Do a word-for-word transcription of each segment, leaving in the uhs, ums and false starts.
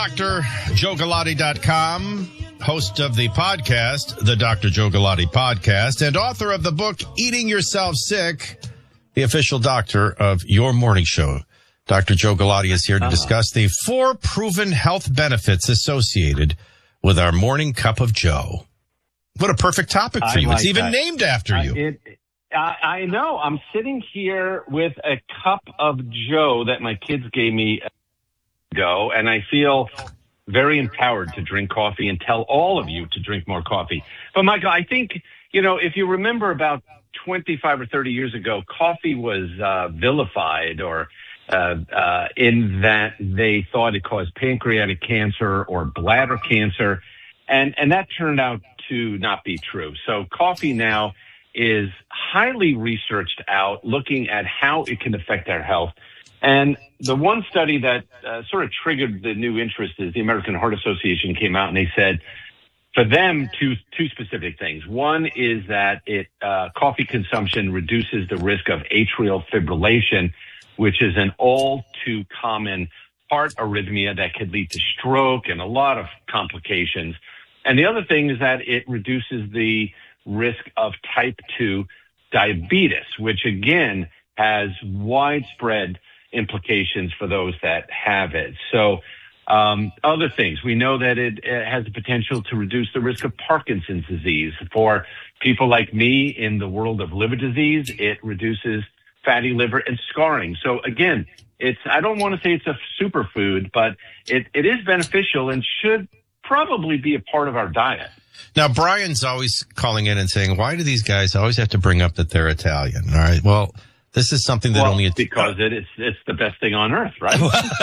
Doctor Joe Galati dot com, host of the podcast, the Doctor Joe Galati Podcast, and author of the book, Eating Yourself Sick, the official doctor of your morning show. Doctor Joe Galati is here to discuss the four proven health benefits associated with our morning cup of Joe. What a perfect topic for you. Like it's even that. named after uh, you. It, I, I know. I'm sitting here with a cup of Joe that my kids gave me ago, and I feel very empowered to drink coffee and tell all of you to drink more coffee. But, Michael, I think, you know, if you remember about twenty-five or thirty years ago, coffee was uh, vilified or uh, uh, in that they thought it caused pancreatic cancer or bladder cancer. And, and that turned out to not be true. So coffee now is highly researched out, looking at how it can affect our health. And the one study that uh, sort of triggered the new interest is the American Heart Association came out and they said, for them, two two specific things. One is that it uh, coffee consumption reduces the risk of atrial fibrillation, which is an all too common heart arrhythmia that could lead to stroke and a lot of complications. And the other thing is that it reduces the risk of type two diabetes, which again has widespread implications for those that have it. So um, other things, we know that it, it has the potential to reduce the risk of Parkinson's disease. For people like me in the world of liver disease, it reduces fatty liver and scarring. So again, it's, I don't want to say it's a superfood, but it, it is beneficial and should probably be a part of our diet. Now, Brian's always calling in and saying, why do these guys always have to bring up that they're Italian? All right, well, this is something that well, only... because it, it's it's the best thing on earth, right?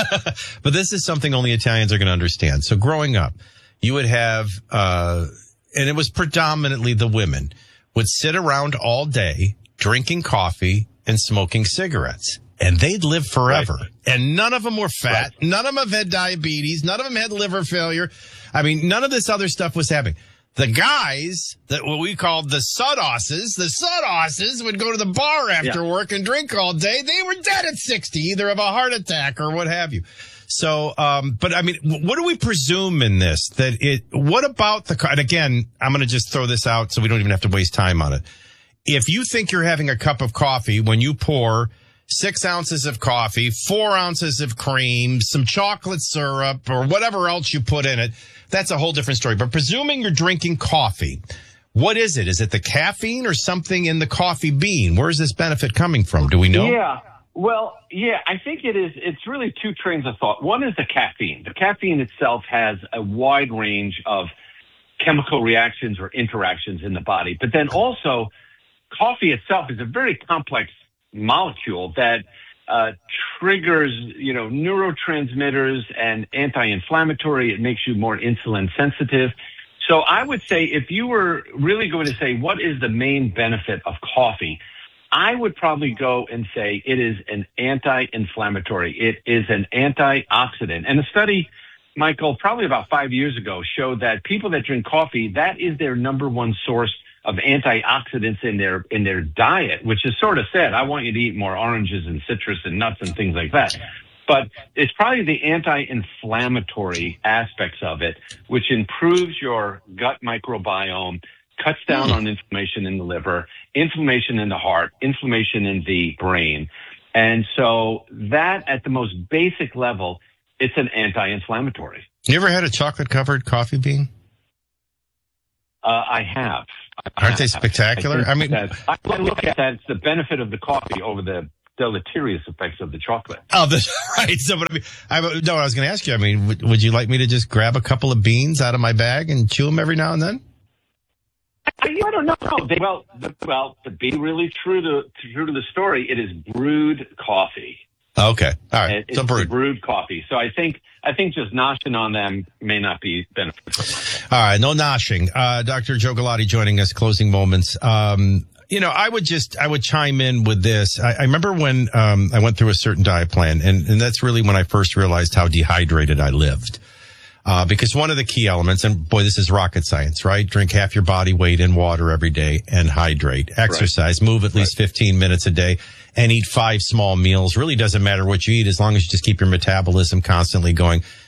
But this is something only Italians are going to understand. So growing up, you would have, uh, and it was predominantly the women, would sit around all day drinking coffee and smoking cigarettes. And they'd live forever. Right. And none of them were fat. Right. None of them had diabetes. None of them had liver failure. I mean, none of this other stuff was happening. The guys that what we called the sudosses, the sudosses would go to the bar after yeah. work and drink all day. They were dead at sixty, either of a heart attack or what have you. So, um, but I mean, what do we presume in this? That it, what about the, and again, I'm going to just throw this out so we don't even have to waste time on it. If you think you're having a cup of coffee when you pour six ounces of coffee, four ounces of cream, some chocolate syrup, or whatever else you put in it, that's a whole different story. But presuming you're drinking coffee, what is it? Is it the caffeine or something in the coffee bean? Where is this benefit coming from? Do we know? Yeah. Well, yeah, I think it is. It's really two trains of thought. One is the caffeine. The caffeine itself has a wide range of chemical reactions or interactions in the body. But then also, coffee itself is a very complex molecule that uh triggers, you know, neurotransmitters and anti-inflammatory. It makes you more insulin sensitive. So I would say if you were really going to say what is the main benefit of coffee, I would probably go and say it is an anti-inflammatory. It is an antioxidant. And a study, Michael, probably about five years ago showed that people that drink coffee, that is their number one source of antioxidants in their in their diet, which is sort of sad. I want you to eat more oranges and citrus and nuts and things like that. But it's probably the anti-inflammatory aspects of it, which improves your gut microbiome, cuts down mm. on inflammation in the liver, inflammation in the heart, inflammation in the brain. And so that, at the most basic level, it's an anti-inflammatory. You ever had a chocolate-covered coffee bean? Uh, I have. Aren't they spectacular? I, I mean, that, I look at that. It's the benefit of the coffee over the deleterious effects of the chocolate. Oh, that's right. So, but I mean, I, no, I was going to ask you, I mean, would, would you like me to just grab a couple of beans out of my bag and chew them every now and then? I, I don't know. They, well, the, well, to be really true to, true to the story, it is brewed coffee. Okay. All right. It, so it's brewed. brewed coffee. So I think I think just noshing on them may not be beneficial. All right. No noshing. Uh, Doctor Joe Galati joining us, closing moments. Um, you know, I would just, I would chime in with this. I, I remember when um, I went through a certain diet plan, and, and that's really when I first realized how dehydrated I lived. Uh, because one of the key elements, and boy, this is rocket science, right? Drink half your body weight in water every day and hydrate. Exercise, right. Move at least right. fifteen minutes a day, and eat five small meals. Really doesn't matter what you eat as long as you just keep your metabolism constantly going.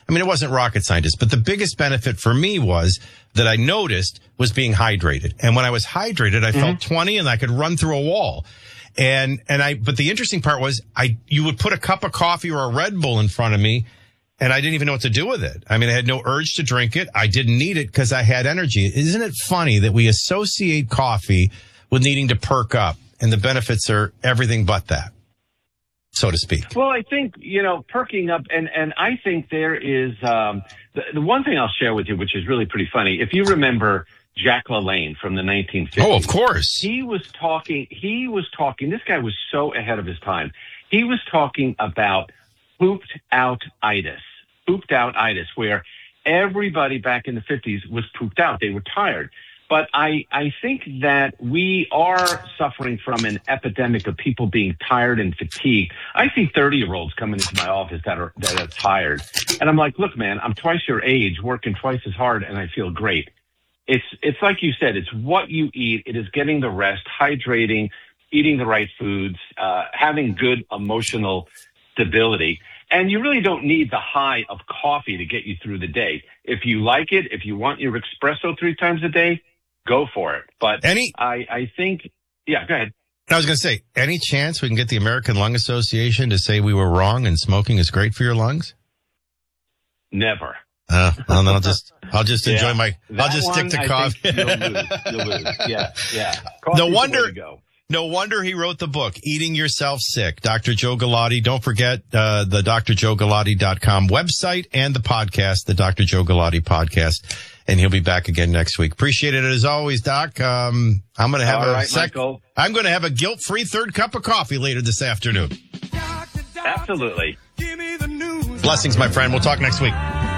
I mean, it wasn't rocket scientist, but the biggest benefit for me was that I noticed was being hydrated. And when I was hydrated, I mm-hmm. felt twenty and I could run through a wall. And, and I, but the interesting part was I, you would put a cup of coffee or a Red Bull in front of me and I didn't even know what to do with it. I mean, I had no urge to drink it. I didn't need it because I had energy. Isn't it funny that we associate coffee with needing to perk up and the benefits are everything but that, so to speak? Well, I think, you know, perking up and, and I think there is, um, the, the one thing I'll share with you, which is really pretty funny. If you remember Jack LaLanne from the nineteen fifties. Oh, of course. He was talking, he was talking, this guy was so ahead of his time. He was talking about pooped out itis, pooped out itis, where everybody back in the fifties was pooped out. They were tired. But I, I think that we are suffering from an epidemic of people being tired and fatigued. I see thirty-year-olds coming into my office that are, that are tired. And I'm like, look, man, I'm twice your age, working twice as hard, and I feel great. It's, it's like you said, it's what you eat. It is getting the rest, hydrating, eating the right foods, uh, having good emotional stability. And you really don't need the high of coffee to get you through the day. If you like it, if you want your espresso three times a day, go for it. But any, I, I think, yeah, go ahead. I was going to say, any chance we can get the American Lung Association to say we were wrong and smoking is great for your lungs? Never. Uh, well, then I'll just, I'll just yeah, enjoy my, I'll just stick to I coffee. You'll lose. You'll lose. Yeah, yeah. Coffee's no wonder, go. no wonder he wrote the book, Eating Yourself Sick. Doctor Joe Galati. Don't forget, uh, the D R joe galati dot com website and the podcast, the Doctor Joe Galati podcast. And he'll be back again next week. Appreciate it as always, Doc. Um, I'm going to have All a right, sec- I'm going to have a guilt-free third cup of coffee later this afternoon. Absolutely. Blessings, my friend. We'll talk next week.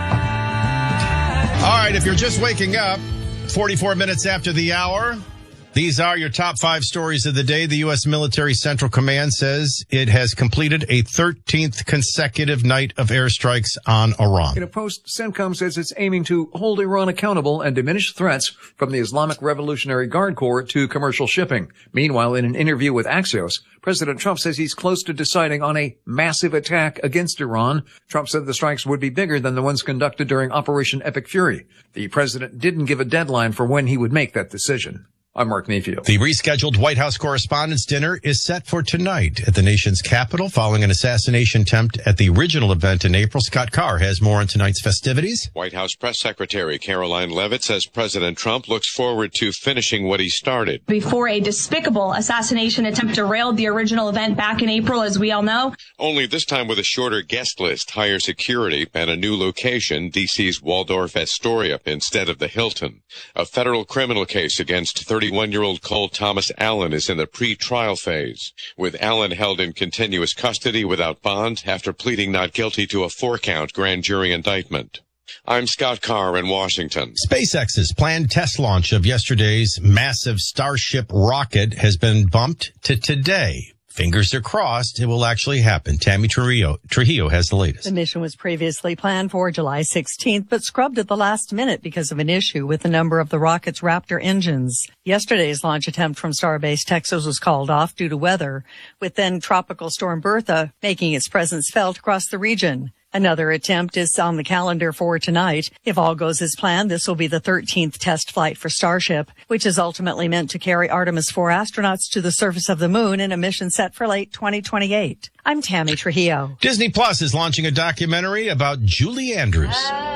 All right, if you're just waking up, forty-four minutes after the hour, these are your top five stories of the day. The U S Military Central Command says it has completed a thirteenth consecutive night of airstrikes on Iran. In a post, CENTCOM says it's aiming to hold Iran accountable and diminish threats from the Islamic Revolutionary Guard Corps to commercial shipping. Meanwhile, in an interview with Axios, President Trump says he's close to deciding on a massive attack against Iran. Trump said the strikes would be bigger than the ones conducted during Operation Epic Fury. The president didn't give a deadline for when he would make that decision. I'm Mark Mayfield. The rescheduled White House Correspondents' Dinner is set for tonight at the nation's capital following an assassination attempt at the original event in April. Scott Carr has more on tonight's festivities. White House Press Secretary Caroline Leavitt says President Trump looks forward to finishing what he started. Before a despicable assassination attempt derailed the original event back in April, as we all know. Only this time with a shorter guest list, higher security, and a new location, D C's Waldorf Astoria, instead of the Hilton. A federal criminal case against thirty-one-year-old Cole Thomas Allen is in the pre-trial phase, with Allen held in continuous custody without bond after pleading not guilty to a four-count grand jury indictment. I'm Scott Carr in Washington. SpaceX's planned test launch of yesterday's massive Starship rocket has been bumped to today. Fingers are crossed it will actually happen. Tammy Trujillo, Trujillo has the latest. The mission was previously planned for July sixteenth, but scrubbed at the last minute because of an issue with a number of the rocket's Raptor engines. Yesterday's launch attempt from Starbase Texas was called off due to weather, with then Tropical Storm Bertha making its presence felt across the region. Another attempt is on the calendar for tonight. If all goes as planned, this will be the thirteenth test flight for Starship, which is ultimately meant to carry Artemis four astronauts to the surface of the moon in a mission set for late twenty twenty-eight. I'm Tammy Trujillo. Disney Plus is launching a documentary about Julie Andrews.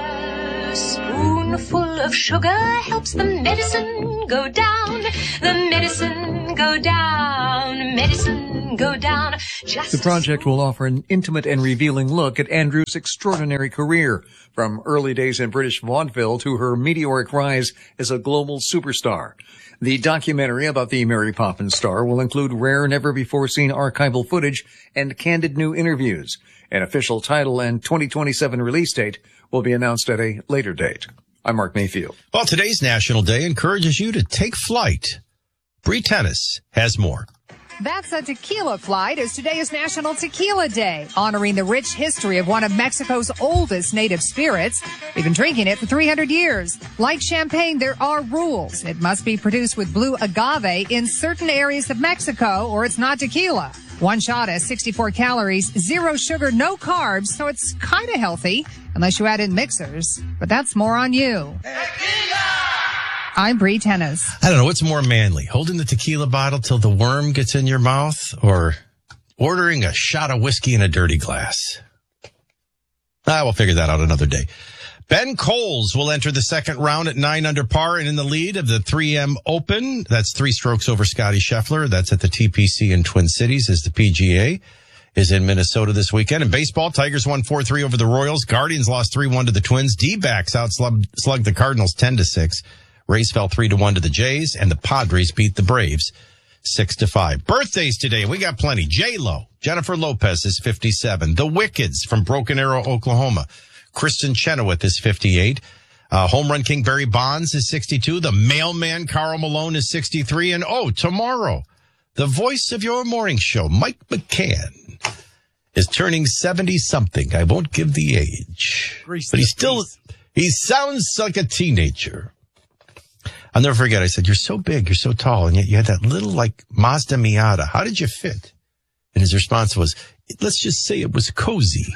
A spoonful of sugar helps the medicine go down. The medicine go down. Medicine go down. Just the project will offer an intimate and revealing look at Andrews' extraordinary career, from early days in British vaudeville to her meteoric rise as a global superstar. The documentary about the Mary Poppins star will include rare, never-before-seen archival footage and candid new interviews. An official title and twenty twenty-seven release date will be announced at a later date. I'm Mark Mayfield. Well, today's National Day encourages you to take flight. Bree Tennis has more. That's a tequila flight, as today is National Tequila Day, honoring the rich history of one of Mexico's oldest native spirits. They've been drinking it for three hundred years. Like champagne, there are rules. It must be produced with blue agave in certain areas of Mexico, or it's not tequila. One shot has sixty-four calories, zero sugar, no carbs, so it's kind of healthy, unless you add in mixers. But that's more on you. I'm Bree Tennis. I don't know, what's more manly, holding the tequila bottle till the worm gets in your mouth, or ordering a shot of whiskey in a dirty glass? Ah, we'll figure that out another day. Ben Coles will enter the second round at nine under par and in the lead of the three M Open. That's three strokes over Scotty Scheffler. That's at the T P C in Twin Cities as the P G A is in Minnesota this weekend. In baseball, Tigers won four three over the Royals. Guardians lost three one to the Twins. D-backs outslugged slugged the Cardinals ten to six. Rays fell three to one to the Jays, and the Padres beat the Braves six to five. Birthdays today, we got plenty. J-Lo, Jennifer Lopez is fifty-seven. The Wickeds from Broken Arrow, Oklahoma. Kristen Chenoweth is fifty-eight. Uh, Home Run King Barry Bonds is sixty-two. The Mailman Karl Malone is sixty-three. And oh, tomorrow, the voice of your morning show, Mike McCann, is turning seventy-something. I won't give the age. But he still, he sounds like a teenager. I'll never forget, I said, you're so big, you're so tall, and yet you had that little, like, Mazda Miata. How did you fit? And his response was, let's just say it was cozy.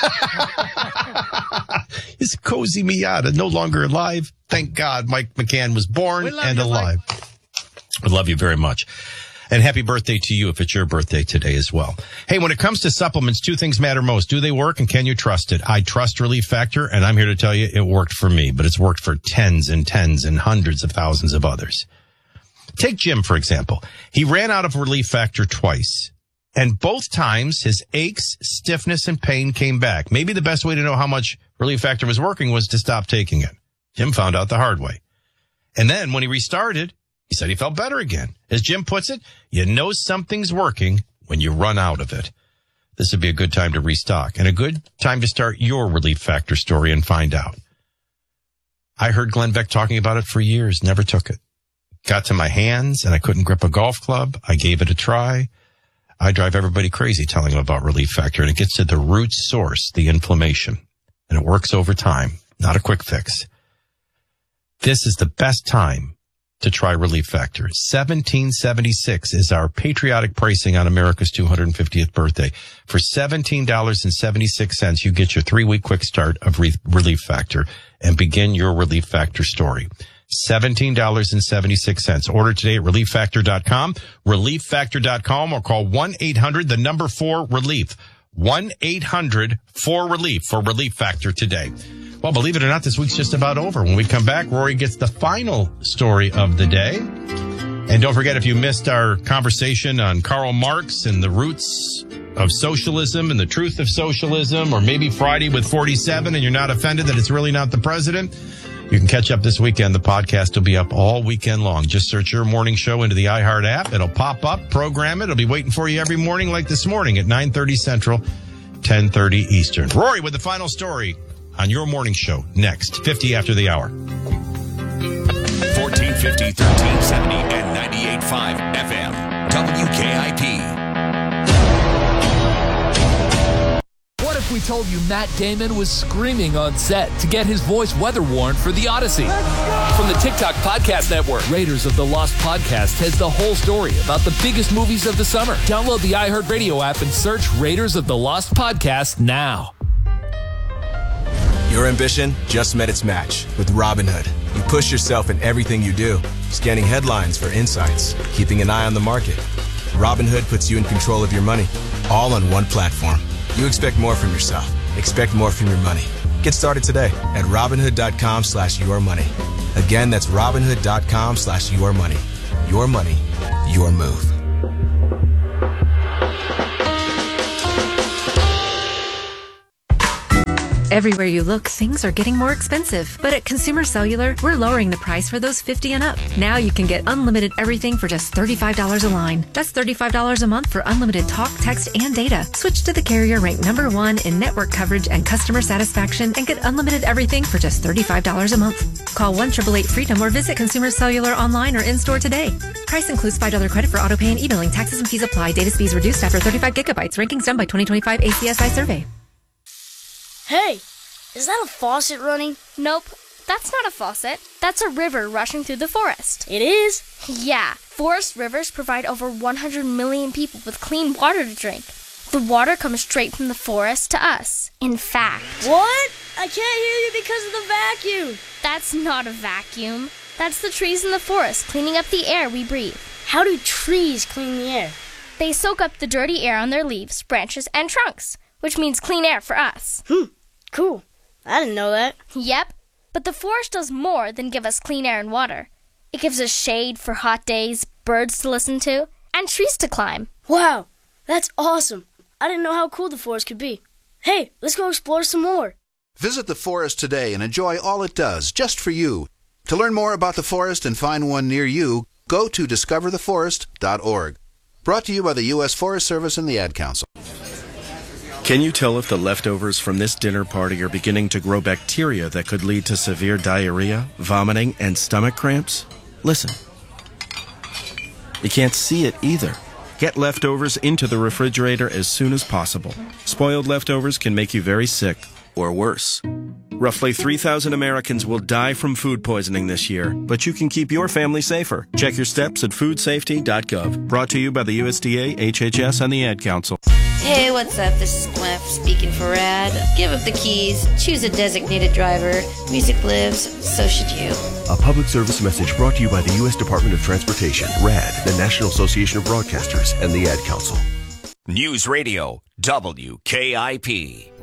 His cozy Miata, no longer alive. Thank God Mike McCann was born and alive. I love you very much. And happy birthday to you if it's your birthday today as well. Hey, when it comes to supplements, two things matter most. Do they work and can you trust it? I trust Relief Factor, and I'm here to tell you it worked for me, but it's worked for tens and tens and hundreds of thousands of others. Take Jim, for example. He ran out of Relief Factor twice, and both times his aches, stiffness, and pain came back. Maybe the best way to know how much Relief Factor was working was to stop taking it. Jim found out the hard way. And then when he restarted, he said he felt better again. As Jim puts it, you know something's working when you run out of it. This would be a good time to restock and a good time to start your Relief Factor story and find out. I heard Glenn Beck talking about it for years, never took it. Got to my hands and I couldn't grip a golf club. I gave it a try. I drive everybody crazy telling them about Relief Factor, and it gets to the root source, the inflammation, and it works over time, not a quick fix. This is the best time to try Relief Factor. seventeen seventy-six is our patriotic pricing on America's two hundred fiftieth birthday. For seventeen dollars and seventy-six cents, you get your three-week quick start of Re- Relief Factor and begin your Relief Factor story. seventeen dollars and seventy-six cents. Order today at relief factor dot com, relief factor dot com, or call one eight hundred, the number four, relief. one eight hundred four relief for Relief Factor today. Well, believe it or not, this week's just about over. When we come back, Rory gets the final story of the day. And don't forget, if you missed our conversation on Karl Marx and the roots of socialism and the truth of socialism, or maybe Friday with forty-seven and you're not offended that it's really not the president, you can catch up this weekend. The podcast will be up all weekend long. Just search your morning show into the iHeart app. It'll pop up, program it. It'll be waiting for you every morning like this morning at nine thirty Central, ten thirty Eastern. Rory with the final story on your morning show next, fifty after the hour. fourteen fifty, thirteen seventy, and ninety-eight point five F M. W K I P. What if we told you Matt Damon was screaming on set to get his voice weather warned for the Odyssey? From the TikTok Podcast Network, Raiders of the Lost Podcast has the whole story about the biggest movies of the summer. Download the iHeartRadio app and search Raiders of the Lost Podcast now. Your ambition just met its match with Robinhood. You push yourself in everything you do, scanning headlines for insights, keeping an eye on the market. Robinhood puts you in control of your money, all on one platform. You expect more from yourself. Expect more from your money. Get started today at Robinhood.com slash your money. Again, that's Robinhood.com slash your money. Your money, your move. Everywhere you look, things are getting more expensive. But at Consumer Cellular, we're lowering the price for those fifty and up. Now you can get unlimited everything for just thirty-five dollars a line. That's thirty-five dollars a month for unlimited talk, text, and data. Switch to the carrier ranked number one in network coverage and customer satisfaction and get unlimited everything for just thirty-five dollars a month. Call one eight eight eight freedom or visit Consumer Cellular online or in-store today. Price includes five dollars credit for auto pay and e-billing. Taxes and fees apply. Data speeds reduced after thirty-five gigabytes. Rankings done by twenty twenty-five A C S I survey. Hey, is that a faucet running? Nope, That's not a faucet. That's a river rushing through the forest. It is? Yeah. Forest rivers provide over one hundred million people with clean water to drink. The water comes straight from the forest to us. In fact... What? I can't hear you because of the vacuum. That's not a vacuum. That's the trees in the forest cleaning up the air we breathe. How do trees clean the air? They soak up the dirty air on their leaves, branches, and trunks, which means clean air for us. Hmm, cool. I didn't know that. Yep, but the forest does more than give us clean air and water. It gives us shade for hot days, birds to listen to, and trees to climb. Wow, that's awesome. I didn't know how cool the forest could be. Hey, let's go explore some more. Visit the forest today and enjoy all it does, just for you. To learn more about the forest and find one near you, go to discover the forest dot org. Brought to you by the U S Forest Service and the Ad Council. Can you tell if the leftovers from this dinner party are beginning to grow bacteria that could lead to severe diarrhea, vomiting, and stomach cramps? Listen. You can't see it either. Get leftovers into the refrigerator as soon as possible. Spoiled leftovers can make you very sick, or worse. Roughly three thousand Americans will die from food poisoning this year, but you can keep your family safer. Check your steps at food safety dot gov. Brought to you by the U S D A, H H S, and the Ad Council. Hey, what's up? This is Glyph speaking for Rad. Give up the keys, choose a designated driver. Music lives, so should you. A public service message brought to you by the U S Department of Transportation, RAD, the National Association of Broadcasters, and the Ad Council. News Radio W K I P.